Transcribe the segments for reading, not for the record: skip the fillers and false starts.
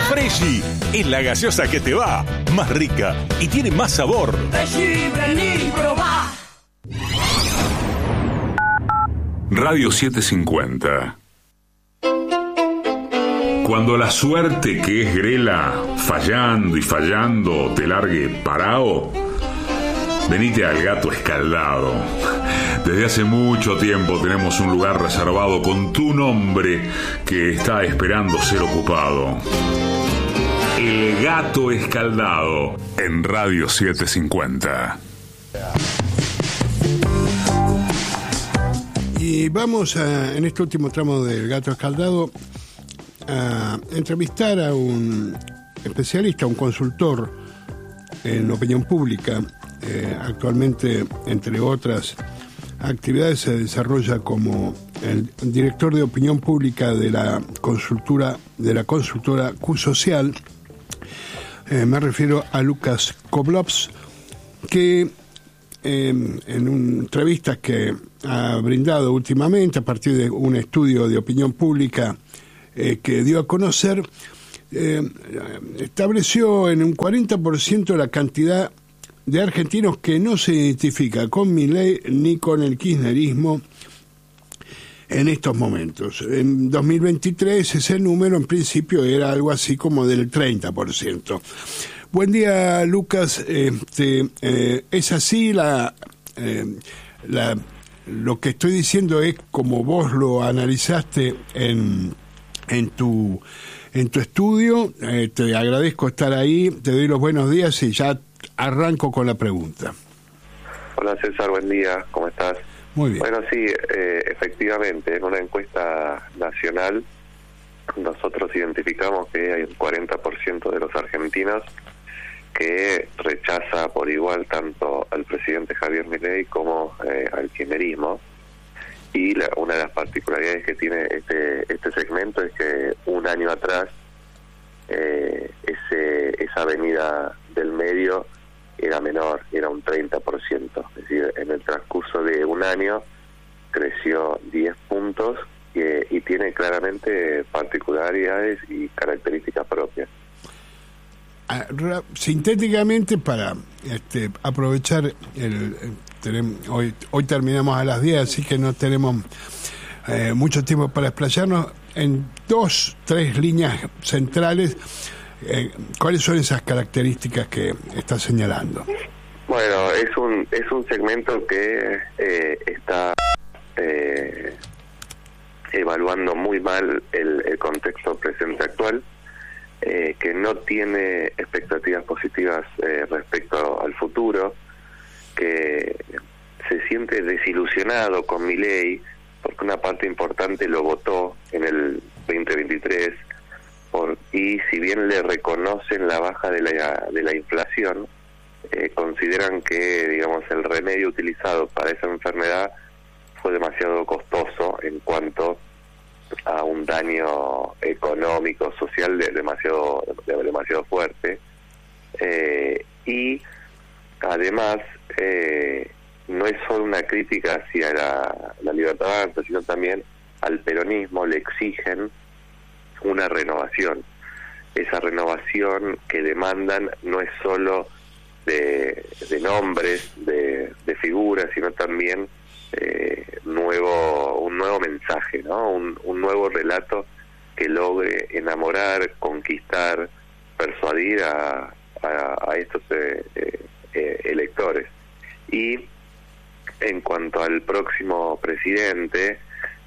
Freshy es la gaseosa que te va, más rica y tiene más sabor. Freshy, vení, probá. Radio 750. Cuando la suerte que es grela, fallando y fallando, te largue parao, venite al Gato Escaldado. Desde hace mucho tiempo tenemos un lugar reservado con tu nombre que está esperando ser ocupado. El Gato Escaldado en Radio 750. Y vamos en este último tramo del Gato Escaldado a entrevistar a un especialista, un consultor en opinión pública. Actualmente, entre otras actividades, se desarrolla como el director de opinión pública de la consultora Q-Social. Me refiero a Lucas Koblops, que en entrevistas que ha brindado últimamente a partir de un estudio de opinión pública que dio a conocer, estableció en un 40% la cantidad de argentinos que no se identifica con Milei ni con el kirchnerismo en estos momentos. En 2023 ese número en principio era algo así como del 30%. Buen día, Lucas. Es así, lo que estoy diciendo es como vos lo analizaste en tu estudio. Te agradezco estar ahí, te doy los buenos días y ya arranco con la pregunta. Hola César, buen día, ¿cómo estás? Muy bien. Bueno, sí, efectivamente, en una encuesta nacional nosotros identificamos que hay un 40% de los argentinos que rechaza por igual tanto al presidente Javier Milei como al kirchnerismo. Y una de las particularidades que tiene este segmento es que un año atrás esa avenida del medio era menor, era un 30%, es decir, en el transcurso de un año creció 10 puntos y tiene claramente particularidades y características propias. Sintéticamente, para aprovechar hoy terminamos a las 10, así que no tenemos mucho tiempo para explayarnos, en 2-3 líneas centrales, ¿cuáles son esas características que estás señalando? Bueno, es un segmento que está evaluando muy mal el contexto presente actual, que no tiene expectativas positivas respecto al futuro, que se siente desilusionado con Milei porque una parte importante lo votó en el 2023 y si bien le reconocen la baja de la inflación, consideran que, digamos, el remedio utilizado para esa enfermedad fue demasiado costoso en cuanto a un daño económico, social demasiado fuerte, y además no es solo una crítica hacia la libertad avanza, sino también al peronismo le exigen una renovación. Esa renovación que demandan no es solo de nombres, de figuras, sino también un nuevo mensaje, ¿no? Un nuevo relato que logre enamorar, conquistar, persuadir a estos electores. Y en cuanto al próximo presidente,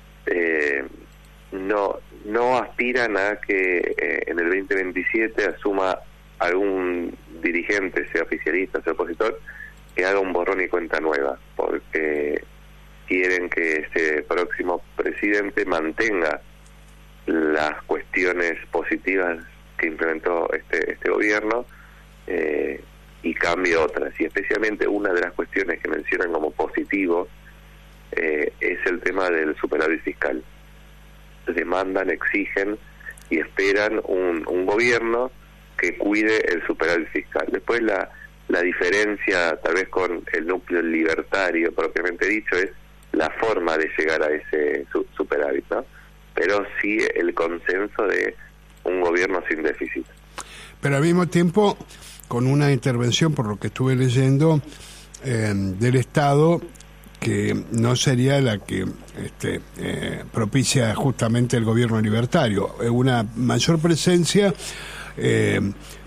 no aspiran a que en el 2027 asuma algún dirigente, sea oficialista, sea opositor, que haga un borrón y cuenta nueva, porque quieren que este próximo presidente mantenga las cuestiones positivas que implementó este gobierno y cambie otras, y especialmente una de las cuestiones que mencionan como positivo es el tema del superávit fiscal. Demandan, exigen y esperan un gobierno que cuide el superávit fiscal. Después la diferencia tal vez con el núcleo libertario propiamente dicho es la forma de llegar a ese superávit, ¿no? Pero sí el consenso de un gobierno sin déficit. Pero al mismo tiempo, con una intervención, por lo que estuve leyendo, del Estado, que no sería la que propicia justamente el gobierno libertario. Una mayor presencia, que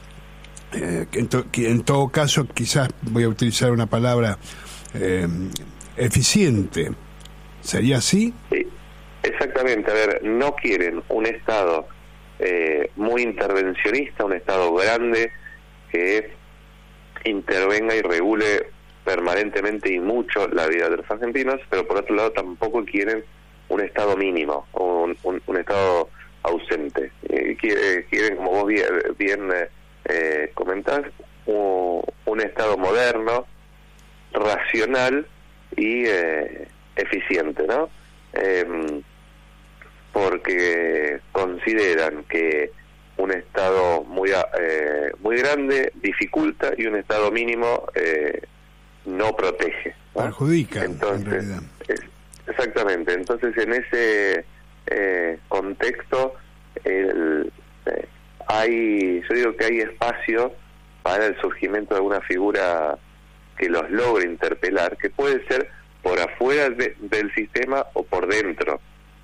en todo caso, quizás voy a utilizar una palabra eficiente. ¿Sería así? Sí, exactamente. A ver, no quieren un Estado muy intervencionista, un Estado grande que intervenga y regule permanentemente y mucho la vida de los argentinos, pero por otro lado tampoco quieren un Estado mínimo o un Estado ausente. Quieren, como vos bien comentás, un Estado moderno, racional y eficiente, ¿no? Porque consideran que un Estado muy grande dificulta y un Estado mínimo no protege, ¿no? Perjudica, entonces, en realidad. Exactamente. Entonces, en ese contexto, yo digo que hay espacio para el surgimiento de alguna figura que los logre interpelar, que puede ser por afuera del sistema o por dentro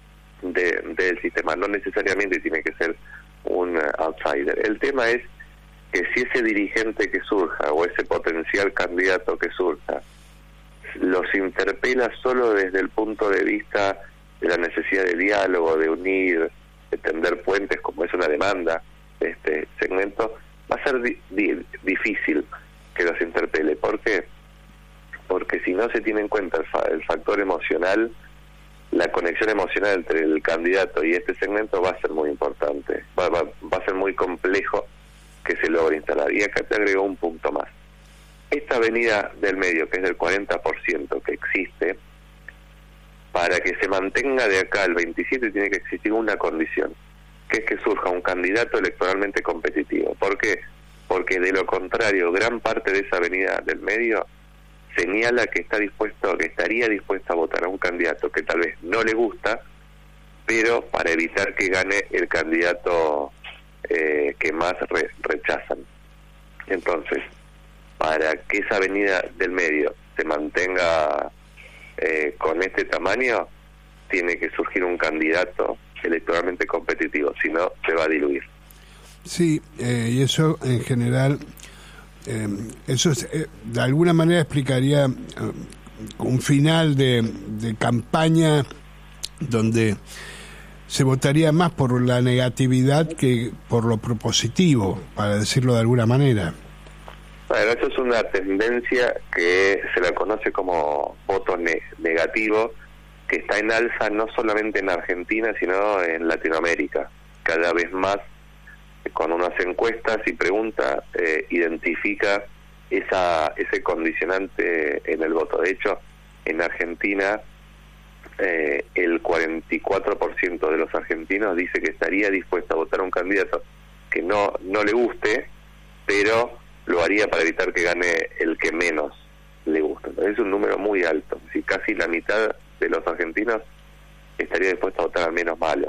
del sistema. No necesariamente tiene que ser un outsider. El tema es que si ese dirigente que surja o ese potencial candidato que surja los interpela solo desde el punto de vista de la necesidad de diálogo, de unir, de tender puentes, como es una demanda de este segmento, va a ser difícil que los interpele. ¿Por qué? Porque si no se tiene en cuenta el factor emocional, la conexión emocional entre el candidato y este segmento va a ser muy importante, va a ser muy complejo que se logre instalar. Y acá te agrego un punto más. Esta avenida del medio, que es del 40% que existe, para que se mantenga de acá al 27 tiene que existir una condición, que es que surja un candidato electoralmente competitivo. ¿Por qué? Porque de lo contrario, gran parte de esa avenida del medio señala que estaría dispuesto a votar a un candidato que tal vez no le gusta, pero para evitar que gane el candidato que más rechazan. Entonces, para que esa avenida del medio se mantenga con este tamaño, tiene que surgir un candidato electoralmente competitivo, si no se va a diluir. Sí, y eso en general, eso de alguna manera explicaría un final de campaña donde se votaría más por la negatividad que por lo propositivo, para decirlo de alguna manera. Bueno, eso es una tendencia que se la conoce como voto negativo, que está en alza no solamente en Argentina, sino en Latinoamérica. Cada vez más, con unas encuestas y preguntas, identifica ese condicionante en el voto. De hecho, en Argentina, el 44% de los argentinos dice que estaría dispuesto a votar a un candidato que no le guste, pero lo haría para evitar que gane el que menos le gusta. Entonces es un número muy alto. Si casi la mitad de los argentinos estaría dispuesto a votar al menos malo.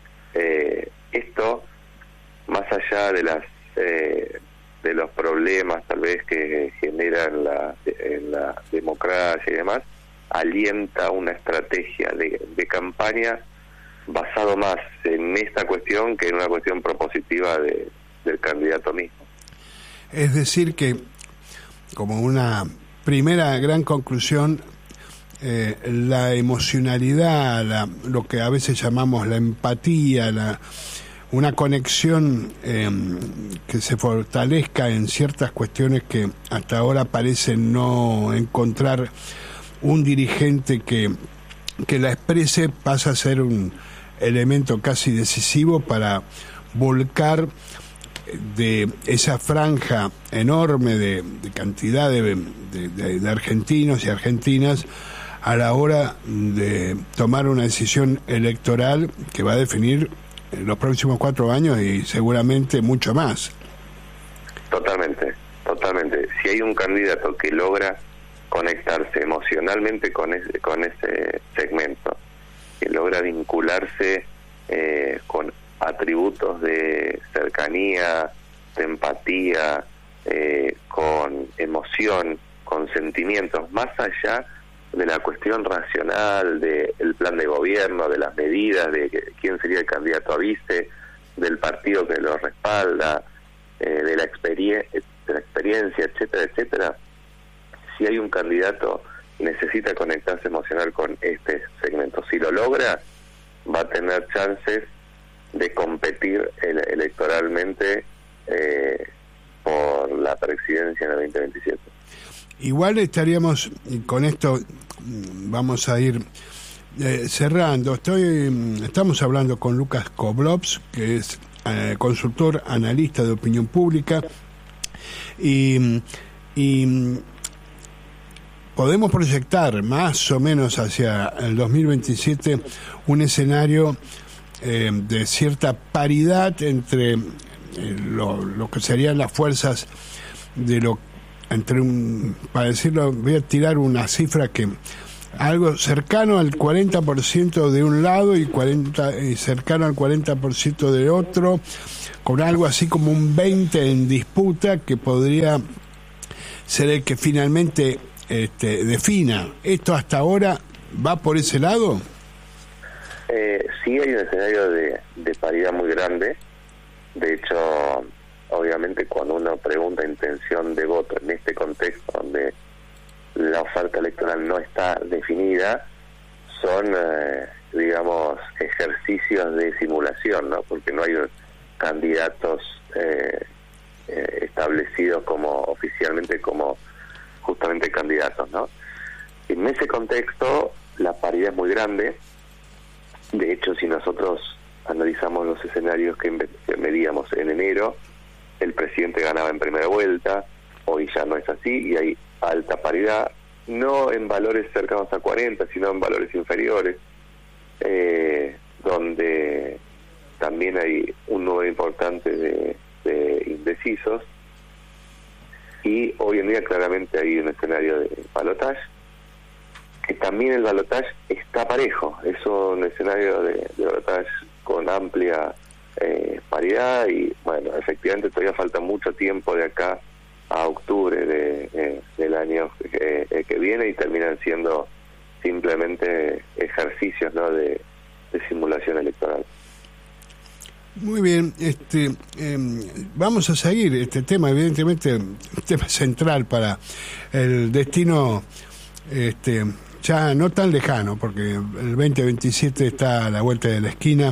Esto, más allá de los problemas tal vez que genera en la democracia y demás, alienta una estrategia de campaña basado más en esta cuestión que en una cuestión propositiva del candidato mismo. Es decir que, como una primera gran conclusión, la emocionalidad, lo que a veces llamamos la empatía, una conexión que se fortalezca en ciertas cuestiones que hasta ahora parecen no encontrar un dirigente que la exprese, pasa a ser un elemento casi decisivo para volcar de esa franja enorme de cantidad de argentinos y argentinas a la hora de tomar una decisión electoral que va a definir los próximos 4 años y seguramente mucho más. Totalmente. Si hay un candidato que logra conectarse emocionalmente con ese segmento, que logra vincularse con atributos de cercanía, de empatía, con emoción, con sentimientos, más allá de la cuestión racional, del plan de gobierno, de las medidas, de quién sería el candidato a vice, del partido que lo respalda, de la experiencia, etcétera, etcétera. Si hay un candidato, necesita conectarse emocional con este segmento. Si lo logra, va a tener chances de competir electoralmente por la presidencia en el 2027. Igual estaríamos, con esto vamos a ir cerrando. Estamos hablando con Lucas Koblops, que es consultor, analista de opinión pública, y podemos proyectar más o menos hacia el 2027 un escenario de cierta paridad entre lo que serían las fuerzas de para decirlo, voy a tirar una cifra que algo cercano al 40% de un lado y cercano al 40% de otro, con algo así como un 20% en disputa, que podría ser el que finalmente defina. ¿Esto hasta ahora va por ese lado? Sí, hay un escenario de paridad muy grande. De hecho, obviamente cuando uno pregunta intención de voto en este contexto donde la oferta electoral no está definida, son, digamos, ejercicios de simulación, ¿no? Porque no hay candidatos establecidos oficialmente como justamente candidatos, ¿no? En ese contexto la paridad es muy grande. De hecho, si nosotros analizamos los escenarios que medíamos en enero, el presidente ganaba en primera vuelta. Hoy ya no es así y hay alta paridad, no en valores cercanos a 40, sino en valores inferiores, donde también hay un número importante de indecisos, y hoy en día claramente hay un escenario de balotaje, que también el balotaje está parejo, es un escenario de balotaje con amplia paridad, y bueno, efectivamente todavía falta mucho tiempo de acá a octubre del año que viene, y terminan siendo simplemente ejercicios, ¿no?, de simulación electoral. Muy bien, vamos a seguir este tema, evidentemente un tema central para el destino ya no tan lejano, porque el 2027 está a la vuelta de la esquina.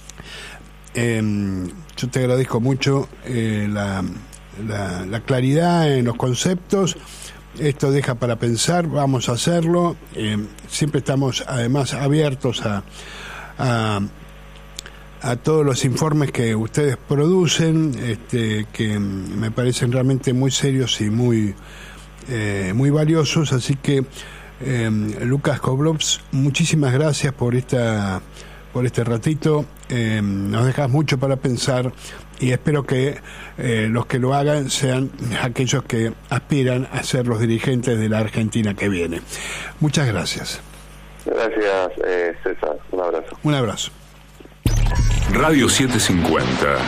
Yo te agradezco mucho la claridad en los conceptos. Esto deja para pensar, vamos a hacerlo. Siempre estamos además abiertos a todos los informes que ustedes producen, que me parecen realmente muy serios y muy valiosos. Así que Lucas Koblops, muchísimas gracias por este ratito. Nos dejas mucho para pensar, y espero que los que lo hagan sean aquellos que aspiran a ser los dirigentes de la Argentina que viene. Muchas gracias. Gracias, César. Un abrazo. Un abrazo. Radio 750.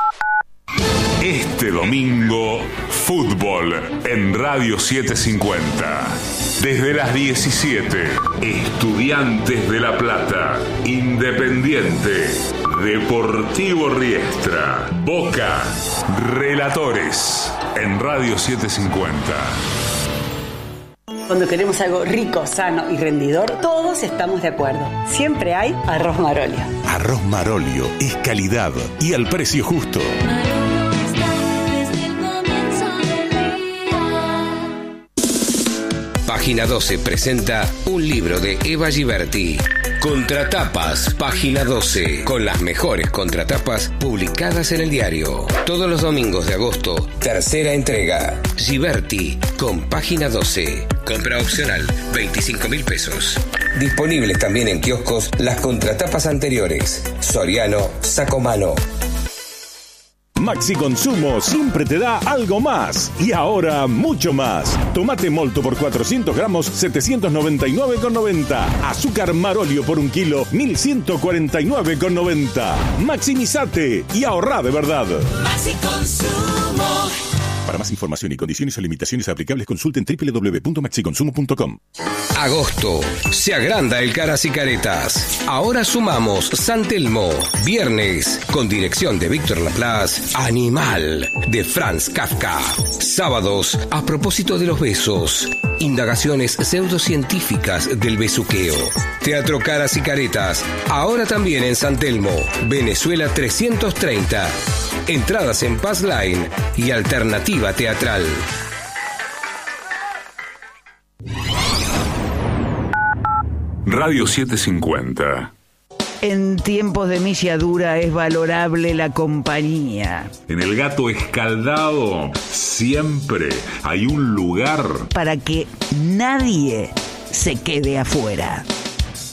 Este domingo, fútbol en Radio 750. Desde las 17, Estudiantes de La Plata, Independiente, Deportivo Riestra, Boca, Relatores, en Radio 750. Cuando queremos algo rico, sano y rendidor, todos estamos de acuerdo. Siempre hay Arroz Marolio. Arroz Marolio es calidad y al precio justo. Página 12 presenta un libro de Eva Giberti. Contratapas, Página 12, con las mejores contratapas publicadas en el diario. Todos los domingos de agosto, tercera entrega. Giberti, con Página 12. Compra opcional, 25.000 pesos. Disponibles también en kioscos las contratapas anteriores. Soriano, Sacomano. Maxi Consumo siempre te da algo más. Y ahora mucho más. Tomate molto por 400 gramos, 799,90. Azúcar Marolio por 1 kilo, 1149,90. Maximizate y ahorrá de verdad. Maxi Consumo. Para más información y condiciones o limitaciones aplicables, consulten www.maxiconsumo.com. Agosto. Se agranda el Caras y Caretas. Ahora sumamos San Telmo. Viernes, con dirección de Víctor Laplace, Animal, de Franz Kafka. Sábados, a propósito de los besos. Indagaciones pseudocientíficas del besuqueo. Teatro Caras y Caretas. Ahora también en San Telmo, Venezuela 330. Entradas en Pass Line y Alternativa Teatral. Radio 750. En tiempos de milladura es valorable la compañía. En el Gato Escaldado siempre hay un lugar para que nadie se quede afuera.